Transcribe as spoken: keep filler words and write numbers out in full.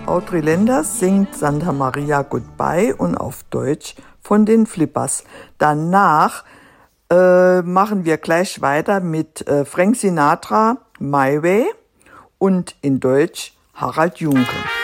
Audrey Lenders singt Santa Maria Goodbye und auf Deutsch von den Flippers. Danach äh, machen wir gleich weiter mit äh, Frank Sinatra, My Way und in Deutsch Harald Junke.